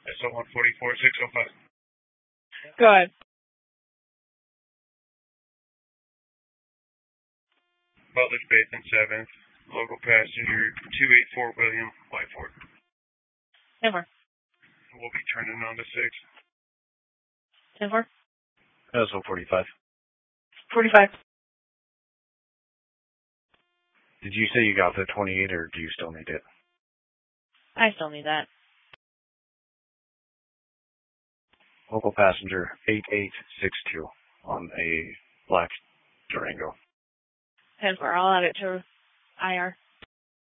SO 144605. Go ahead. Butler's Basin 7th. Local passenger 284 William Whiteford. Denver. We'll be turning on the 6th. Denver. SO 45. 45. Did you say you got the 28 or do you still need it? I still need that. Local passenger 8862 on a black Durango. Denver. I'll add it to IR.